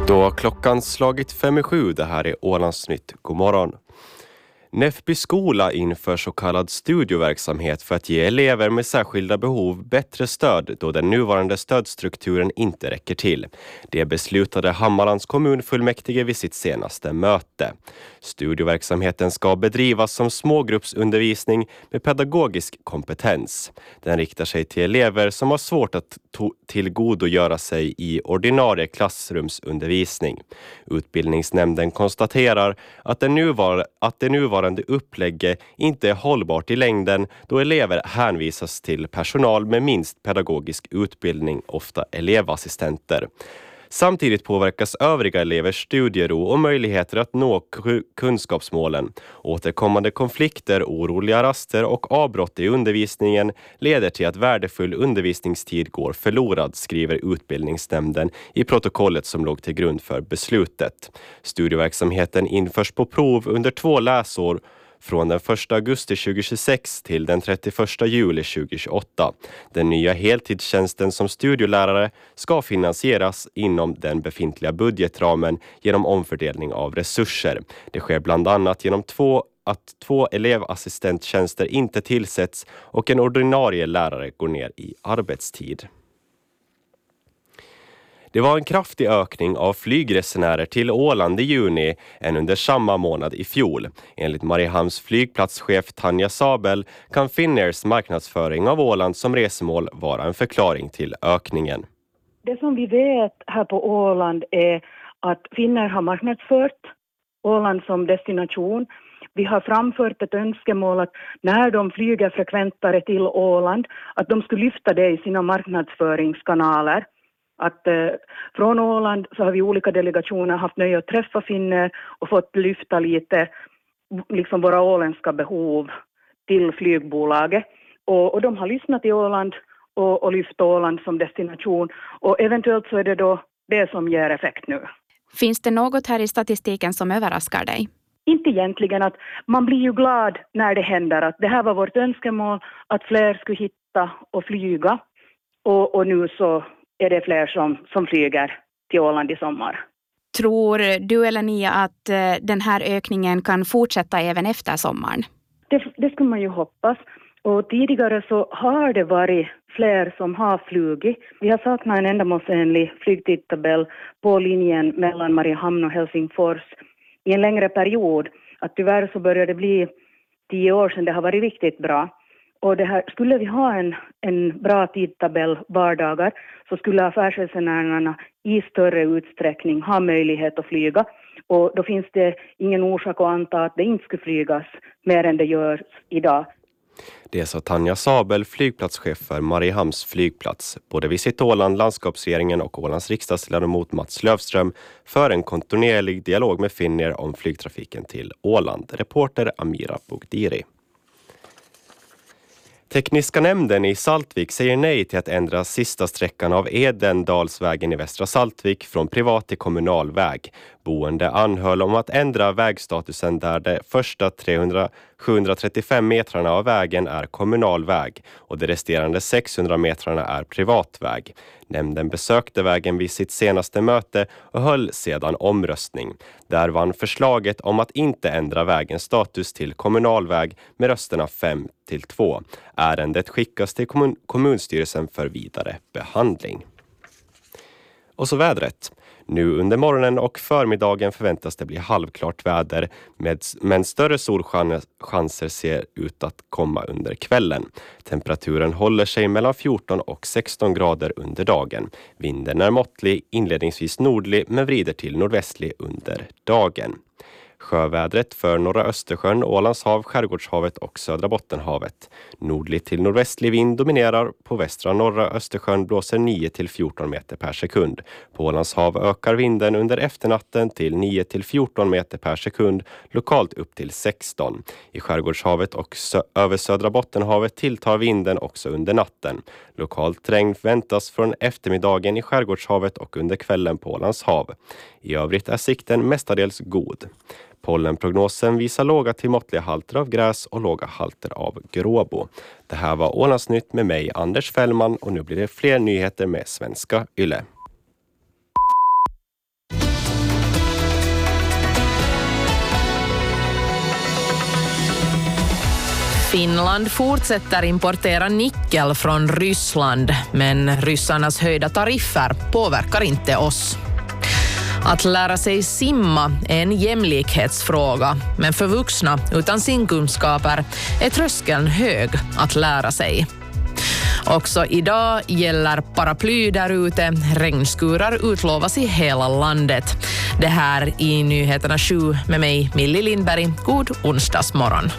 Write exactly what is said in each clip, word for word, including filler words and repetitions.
Då har klockan slagit fem i sju, det här är Ålandsnytt. God morgon. Näfby skola inför så kallad studioverksamhet för att ge elever med särskilda behov bättre stöd då den nuvarande stödstrukturen inte räcker till. Det beslutade Hammarlands kommunfullmäktige vid sitt senaste möte. Studioverksamheten ska bedrivas som smågruppsundervisning med pedagogisk kompetens. Den riktar sig till elever som har svårt att to- tillgodogöra sig i ordinarie klassrumsundervisning. Utbildningsnämnden konstaterar att, den nuvar- att det nuvarande upplägget inte är hållbart i längden då elever hänvisas till personal med minst pedagogisk utbildning, ofta elevassistenter. Samtidigt påverkas övriga elevers studiero och möjligheter att nå kunskapsmålen. Återkommande konflikter, oroliga raster och avbrott i undervisningen leder till att värdefull undervisningstid går förlorad, skriver utbildningsnämnden i protokollet som låg till grund för beslutet. Studieverksamheten införs på prov under två läsår från den första augusti tjugohundratjugosex till den trettioförsta juli tjugohundratjugoåtta. Den nya heltidstjänsten som studielärare ska finansieras inom den befintliga budgetramen genom omfördelning av resurser. Det sker bland annat genom två att två elevassistenttjänster inte tillsätts och en ordinarie lärare går ner i arbetstid. Det var en kraftig ökning av flygresenärer till Åland i juni än under samma månad i fjol. Enligt Mariehamns flygplatschef Tanja Sabel kan Finnairs marknadsföring av Åland som resmål vara en förklaring till ökningen. Det som vi vet här på Åland är att Finnair har marknadsfört Åland som destination. Vi har framfört ett önskemål att när de flyger frekventare till Åland att de skulle lyfta det i sina marknadsföringskanaler. Att eh, från Åland så har vi olika delegationer haft nöje att träffa Finnair och fått lyfta lite liksom våra åländska behov till flygbolaget. Och, och de har lyssnat i Åland och, och lyft Åland som destination. Och eventuellt så är det då det som ger effekt nu. Finns det något här i statistiken som överraskar dig? Inte egentligen, att man blir ju glad när det händer. Att det här var vårt önskemål att fler skulle hitta och flyga. Och, och nu så är det fler som, som flyger till Åland i sommar. Tror du eller ni att eh, den här ökningen kan fortsätta även efter sommaren? Det, det skulle man ju hoppas. Och tidigare så har det varit fler som har flugit. Vi har saknat en ändamålsenlig flygtidtabell på linjen mellan Mariehamn och Helsingfors i en längre period. Att tyvärr så börjar det bli tio år sedan det har varit riktigt bra. Och det här, skulle vi ha en, en bra tidtabell vardagar så skulle affärsresenärerna i större utsträckning ha möjlighet att flyga. Och då finns det ingen orsak att anta att det inte skulle flygas mer än det görs idag. Det sa Tanja Sabel, flygplatschef för Mariehamns flygplats. Både Visit Åland, landskapsregeringen och Ålands riksdagsledamot Mats Löfström för en kontinuerlig dialog med Finnair om flygtrafiken till Åland. Reporter Amira Bogdiri. Tekniska nämnden i Saltvik säger nej till att ändra sista sträckan av Edendalsvägen i Västra Saltvik från privat till kommunal väg. Boende anhöll om att ändra vägstatusen där de första trehundra till sjuhundratrettiofem metrarna av vägen är kommunal väg och de resterande sexhundra metrarna är privat väg. Nämnden besökte vägen vid sitt senaste möte och höll sedan omröstning. Där vann förslaget om att inte ändra vägens status till kommunal väg med rösterna fem till två. Ärendet skickas till kommun- kommunstyrelsen för vidare behandling. Och så vädret. Nu under morgonen och förmiddagen förväntas det bli halvklart väder med, men större solchanser ser ut att komma under kvällen. Temperaturen håller sig mellan fjorton och sexton grader under dagen. Vinden är måttlig, inledningsvis nordlig men vrider till nordvästlig under dagen. Sjövädret för norra Östersjön, Ålands hav, Skärgårdshavet och södra Bottenhavet. Nordlig till nordvästlig vind dominerar. På västra norra Östersjön blåser nio till fjorton meter per sekund. På Ålands hav ökar vinden under efternatten till nio till fjorton meter per sekund, lokalt upp till sexton. I Skärgårdshavet och sö- över södra Bottenhavet tilltar vinden också under natten. Lokalt regn väntas från eftermiddagen i Skärgårdshavet och under kvällen på Ålands hav. I övrigt är sikten mestadels god. Pollenprognosen visar låga till måttliga halter av gräs och låga halter av gråbo. Det här var Ålandsnytt med mig, Anders Fällman, och nu blir det fler nyheter med Svenska Yle. Finland fortsätter importera nickel från Ryssland, men ryssarnas höjda tariffer påverkar inte oss. Att lära sig simma är en jämlikhetsfråga, men för vuxna utan simkunskaper är tröskeln hög att lära sig. Också idag gäller paraply där ute. Regnskurar utlovas i hela landet. Det här i Nyheterna sju med mig, Millie Lindberg. God onsdagsmorgon.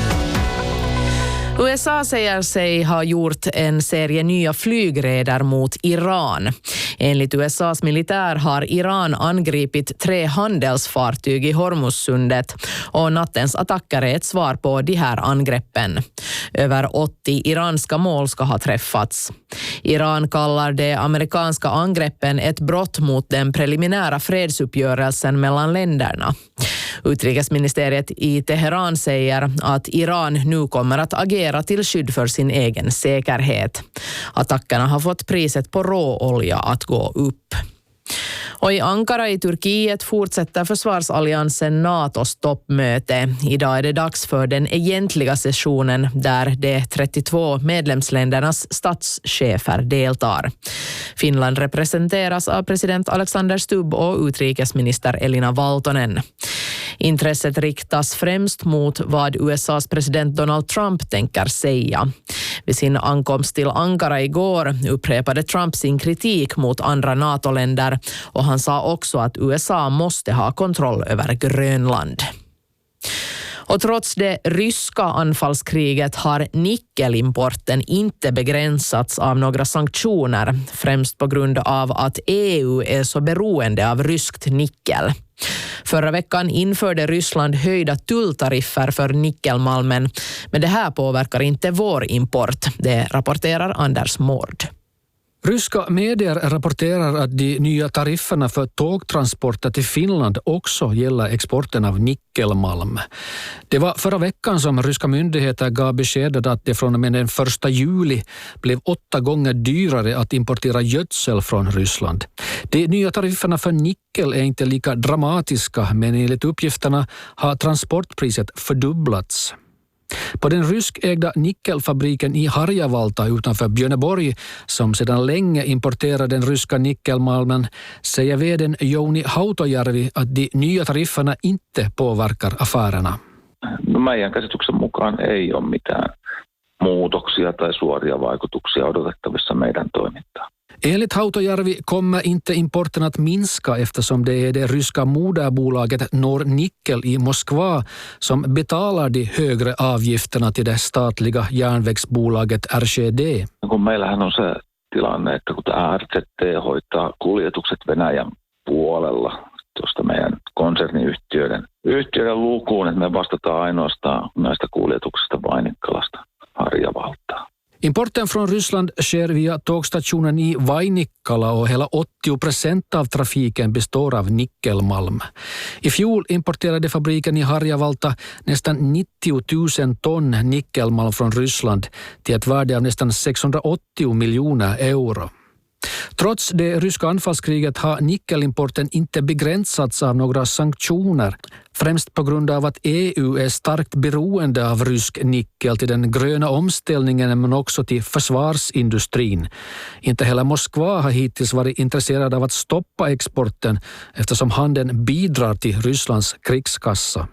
U S A säger sig ha gjort en serie nya flygräder mot Iran. Enligt U S A:s militär har Iran angripit tre handelsfartyg i Hormuzsundet och nattens attacker är ett svar på de här angreppen. Över åttio iranska mål ska ha träffats. Iran kallar de amerikanska angreppen ett brott mot den preliminära fredsuppgörelsen mellan länderna. Utrikesministeriet i Teheran säger att Iran nu kommer att agera till skydd för sin egen säkerhet. Attackerna har fått priset på råolja att gå upp. Och i Ankara i Turkiet fortsätter försvarsalliansen NATOs toppmöte. Idag är det dags för den egentliga sessionen där de trettiotvå medlemsländernas statschefer deltar. Finland representeras av president Alexander Stubb och utrikesminister Elina Valtonen. Intresset riktas främst mot vad U S A:s president Donald Trump tänker säga. Vid sin ankomst till Ankara igår upprepade Trump sin kritik mot andra NATO-länder och han sa också att U S A måste ha kontroll över Grönland. Och trots det ryska anfallskriget har nickelimporten inte begränsats av några sanktioner, främst på grund av att E U är så beroende av ryskt nickel. Förra veckan införde Ryssland höjda tulltariffer för nickelmalmen, men det här påverkar inte vår import, det rapporterar Anders Mård. Ryska medier rapporterar att de nya tarifferna för tågtransporter till Finland också gäller exporten av nickelmalm. Det var förra veckan som ryska myndigheter gav beskedet att det från och med den första juli blev åtta gånger dyrare att importera gödsel från Ryssland. De nya tarifferna för nickel är inte lika dramatiska, men enligt uppgifterna har transportpriset fördubblats. På den ryskägda nickelfabriken i Harjavalta utanför Björneborg, som sedan länge importerar den ryska nickelmalmen, säger vd:n Jouni Hautojärvi att de nya tarifferna inte påverkar affärerna. No, meidän käsityksen mukaan ei ole mitään muutoksia tai suoria vaikutuksia odotettavissa meidän toimintaan. Enligt Hautojärvi kommer inte importen att minska eftersom det är det ryska moderbolaget Nornickel i Moskva som betalar de högre avgifterna till det statliga järnvägsbolaget R C D. Kun meillähän on se tilanne, että kun tämä R Z T hoitaa kuljetukset Venäjän puolella tuosta meidän konserniyhtiöiden yhtiöiden lukuun, että me vastataan ainoastaan näistä kuljetuksista Vainikkalasta Harjavaltaan. Importen från Ryssland sker via tågstationen i Vainikkala och hela åttio procent av trafiken består av nickelmalm. I fjol importerade fabriken i Harjavalta nästan nittio tusen ton nickelmalm från Ryssland till ett värde av nästan sexhundraåttio miljoner euro. Trots det ryska anfallskriget har nickelimporten inte begränsats av några sanktioner, främst på grund av att E U är starkt beroende av rysk nickel till den gröna omställningen men också till försvarsindustrin. Inte heller Moskva har hittills varit intresserad av att stoppa exporten eftersom handeln bidrar till Rysslands krigskassa.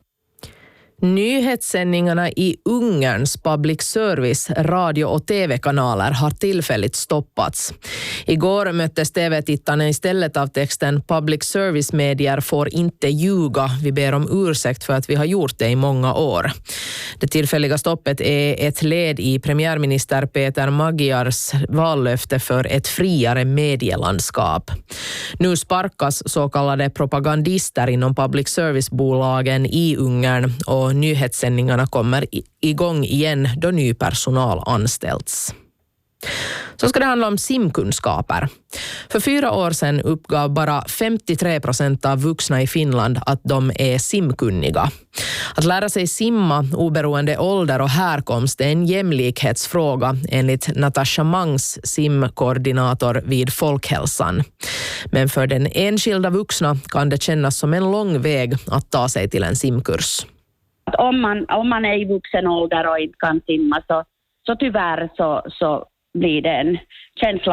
Nyhetssändningarna i Ungerns public service radio- och tv-kanaler har tillfälligt stoppats. Igår möttes tv-tittarna istället av texten "Public service-medier får inte ljuga. Vi ber om ursäkt för att vi har gjort det i många år." Det tillfälliga stoppet är ett led i premiärminister Peter Magyars vallöfte för ett friare medielandskap. Nu sparkas så kallade propagandister inom public service-bolagen i Ungern och nyhetssändningarna kommer igång igen då ny personal anställts. Så ska det handla om simkunskaper. För fyra år sedan uppgav bara femtiotre procent av vuxna i Finland att de är simkunniga. Att lära sig simma oberoende ålder och härkomst är en jämlikhetsfråga enligt Natasha Mangs, simkoordinator vid Folkhälsan. Men för den enskilda vuxna kan det kännas som en lång väg att ta sig till en simkurs. om man, om man är i vuxen ålder och inte kan simma så, så tyvärr så, så blir det en känsla